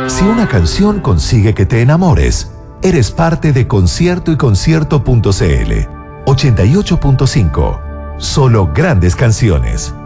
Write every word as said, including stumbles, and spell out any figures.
Si una canción consigue que te enamores, eres parte de Concierto y Concierto punto c l. ochenta y ocho punto cinco. Solo grandes canciones.